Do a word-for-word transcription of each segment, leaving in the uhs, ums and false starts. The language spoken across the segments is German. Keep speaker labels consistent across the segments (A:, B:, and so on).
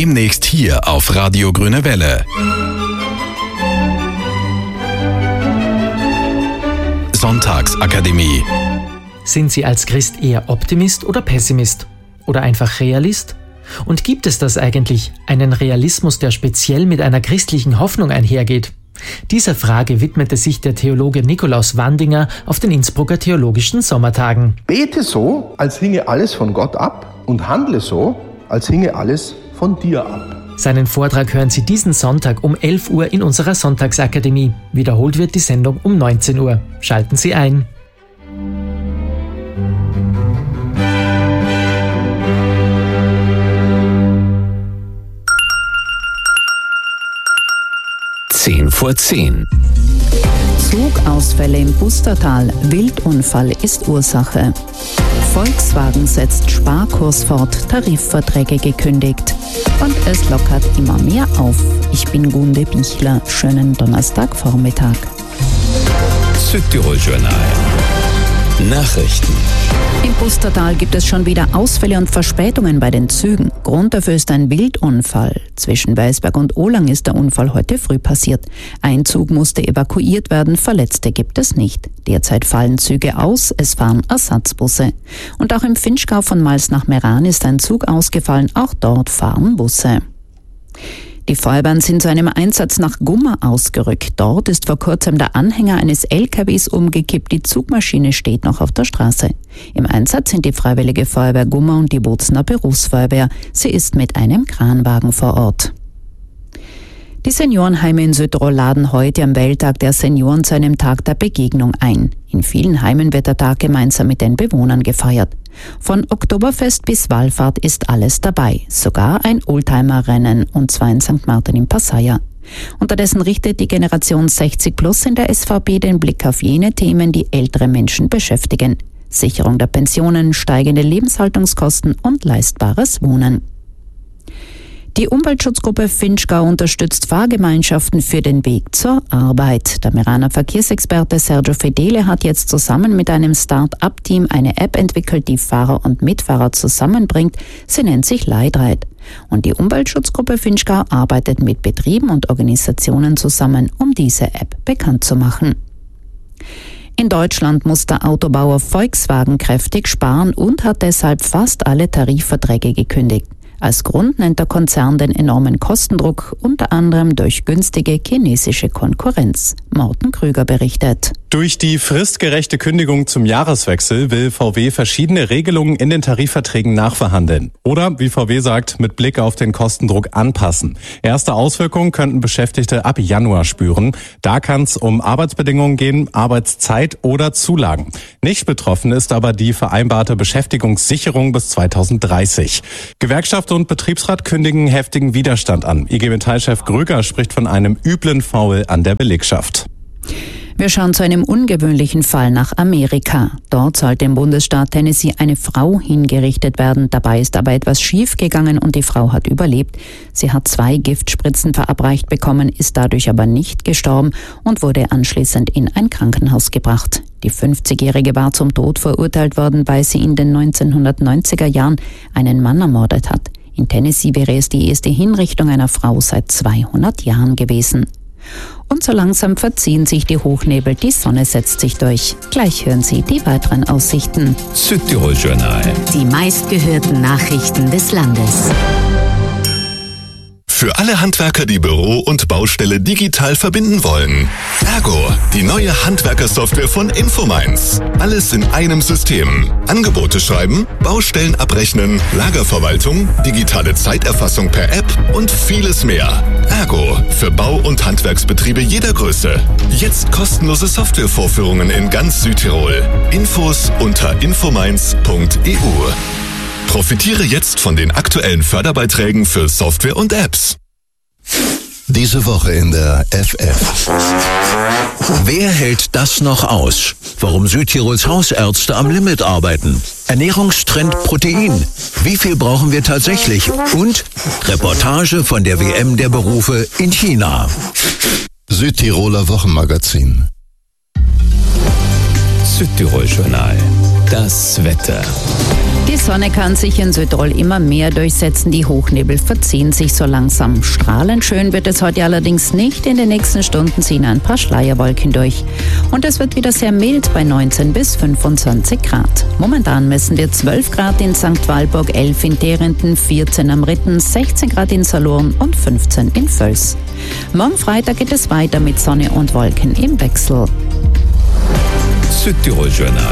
A: Demnächst hier auf Radio Grüne Welle. Sonntagsakademie.
B: Sind Sie als Christ eher Optimist oder Pessimist? Oder einfach Realist? Und gibt es das eigentlich, einen Realismus, der speziell mit einer christlichen Hoffnung einhergeht? Dieser Frage widmete sich der Theologe Nikolaus Wandinger auf den Innsbrucker Theologischen Sommertagen.
C: Bete so, als hinge alles von Gott ab, und handle so, als hinge alles von dir ab.
B: Seinen Vortrag hören Sie diesen Sonntag um elf Uhr in unserer Sonntagsakademie. Wiederholt wird die Sendung um neunzehn Uhr. Schalten Sie ein.
D: zehn vor zehn.
E: Zugausfälle im Pustertal. Wildunfall ist Ursache. Volkswagen setzt Sparkurs fort, Tarifverträge gekündigt. Und es lockert immer mehr auf. Ich bin Gunde Bichler. Schönen Donnerstagvormittag.
D: Südtirol Journal. Nachrichten.
E: Im Pustertal gibt es schon wieder Ausfälle und Verspätungen bei den Zügen. Grund dafür ist ein Wildunfall. Zwischen Weißberg und Ohlang ist der Unfall heute früh passiert. Ein Zug musste evakuiert werden, Verletzte gibt es nicht. Derzeit fallen Züge aus, es fahren Ersatzbusse. Und auch im Finchgau von Mals nach Meran ist ein Zug ausgefallen, auch dort fahren Busse. Die Feuerwehren sind zu einem Einsatz nach Gummer ausgerückt. Dort ist vor kurzem der Anhänger eines L K Ws umgekippt. Die Zugmaschine steht noch auf der Straße. Im Einsatz sind die Freiwillige Feuerwehr Gummer und die Bozener Berufsfeuerwehr. Sie ist mit einem Kranwagen vor Ort. Die Seniorenheime in Südtirol laden heute am Welttag der Senioren zu einem Tag der Begegnung ein. In vielen Heimen wird der Tag gemeinsam mit den Bewohnern gefeiert. Von Oktoberfest bis Wallfahrt ist alles dabei, sogar ein Oldtimer-Rennen, und zwar in Sankt Martin im Passaier. Unterdessen richtet die Generation sechzig plus in der S V P den Blick auf jene Themen, die ältere Menschen beschäftigen. Sicherung der Pensionen, steigende Lebenshaltungskosten und leistbares Wohnen. Die Umweltschutzgruppe Finchgau unterstützt Fahrgemeinschaften für den Weg zur Arbeit. Der Meraner Verkehrsexperte Sergio Fedele hat jetzt zusammen mit einem Start-up-Team eine App entwickelt, die Fahrer und Mitfahrer zusammenbringt. Sie nennt sich Leitride. Und die Umweltschutzgruppe Finchgau arbeitet mit Betrieben und Organisationen zusammen, um diese App bekannt zu machen. In Deutschland muss der Autobauer Volkswagen kräftig sparen und hat deshalb fast alle Tarifverträge gekündigt. Als Grund nennt der Konzern den enormen Kostendruck, unter anderem durch günstige chinesische Konkurrenz. Morten Krüger berichtet.
F: Durch die fristgerechte Kündigung zum Jahreswechsel will V W verschiedene Regelungen in den Tarifverträgen nachverhandeln. Oder, wie V W sagt, mit Blick auf den Kostendruck anpassen. Erste Auswirkungen könnten Beschäftigte ab Januar spüren. Da kann es um Arbeitsbedingungen gehen, Arbeitszeit oder Zulagen. Nicht betroffen ist aber die vereinbarte Beschäftigungssicherung bis zweitausenddreißig. Gewerkschaft und Betriebsrat kündigen heftigen Widerstand an. I G Metall-Chef Gröger spricht von einem üblen Foul an der Belegschaft.
E: Wir schauen zu einem ungewöhnlichen Fall nach Amerika. Dort sollte im Bundesstaat Tennessee eine Frau hingerichtet werden. Dabei ist aber etwas schiefgegangen und die Frau hat überlebt. Sie hat zwei Giftspritzen verabreicht bekommen, ist dadurch aber nicht gestorben und wurde anschließend in ein Krankenhaus gebracht. Die fünfzigjährige war zum Tod verurteilt worden, weil sie in den neunzehnhundertneunziger Jahren einen Mann ermordet hat. In Tennessee wäre es die erste Hinrichtung einer Frau seit zweihundert Jahren gewesen. Und so langsam verziehen sich die Hochnebel, die Sonne setzt sich durch. Gleich hören Sie die weiteren Aussichten.
D: Südtirol Journal.
G: Die meistgehörten Nachrichten des Landes.
A: Für alle Handwerker, die Büro und Baustelle digital verbinden wollen. Ergo, die neue Handwerkersoftware von Infomines. Alles in einem System. Angebote schreiben, Baustellen abrechnen, Lagerverwaltung, digitale Zeiterfassung per App und vieles mehr. Ergo, für Bau- und Handwerksbetriebe jeder Größe. Jetzt kostenlose Softwarevorführungen in ganz Südtirol. Infos unter infomines punkt e u. Profitiere jetzt von den aktuellen Förderbeiträgen für Software und Apps.
H: Diese Woche in der F F.
D: Wer hält das noch aus? Warum Südtirols Hausärzte am Limit arbeiten? Ernährungstrend Protein. Wie viel brauchen wir tatsächlich? Und Reportage von der W M der Berufe in China.
H: Südtiroler Wochenmagazin.
D: Südtirol Journal. Das Wetter.
E: Die Die Sonne kann sich in Südtirol immer mehr durchsetzen. Die Hochnebel verziehen sich so langsam. Strahlend schön wird es heute allerdings nicht. In den nächsten Stunden ziehen ein paar Schleierwolken durch. Und es wird wieder sehr mild bei neunzehn bis fünfundzwanzig Grad. Momentan messen wir zwölf Grad in Sankt Walburg, elf in Derenten, vierzehn am Ritten, sechzehn Grad in Salurn und fünfzehn in Völs. Morgen Freitag geht es weiter mit Sonne und Wolken im Wechsel.
H: Südtirol Journal.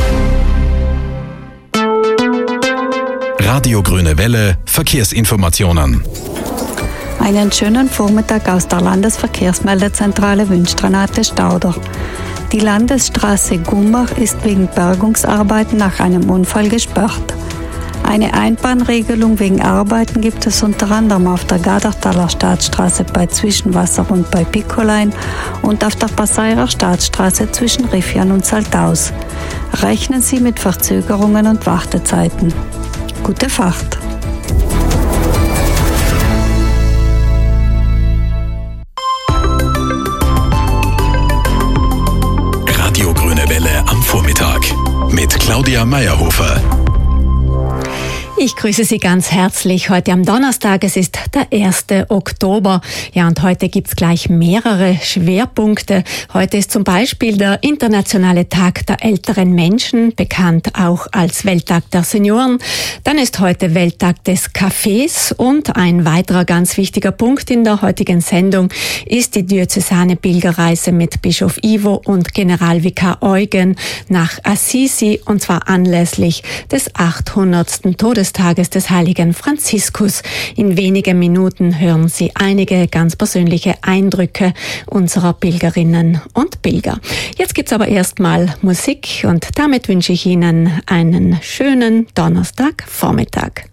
H: Radio Grüne Welle, Verkehrsinformationen.
I: Einen schönen Vormittag aus der Landesverkehrsmeldezentrale wünscht Renate Stauder. Die Landesstraße Gumbach ist wegen Bergungsarbeiten nach einem Unfall gesperrt. Eine Einbahnregelung wegen Arbeiten gibt es unter anderem auf der Gardachtaler Staatsstraße bei Zwischenwasser und bei Pickolein und auf der Passairer Staatsstraße zwischen Riffian und Saltaus. Rechnen Sie mit Verzögerungen und Wartezeiten. Gute Fahrt!
H: Radio Grüne Welle am Vormittag mit Claudia Meyerhofer.
J: Ich grüße Sie ganz herzlich heute am Donnerstag. Es ist der erste Oktober. Ja, und heute gibt's gleich mehrere Schwerpunkte. Heute ist zum Beispiel der Internationale Tag der älteren Menschen, bekannt auch als Welttag der Senioren. Dann ist heute Welttag des Kaffees und ein weiterer ganz wichtiger Punkt in der heutigen Sendung ist die diözesane Pilgerreise mit Bischof Ivo und Generalvikar Eugen nach Assisi, und zwar anlässlich des achthundertsten Todestages des heiligen Franziskus. In wenigen Minuten hören Sie einige ganz persönliche Eindrücke unserer Pilgerinnen und Pilger. Jetzt gibt's aber erstmal Musik und damit wünsche ich Ihnen einen schönen Donnerstagvormittag.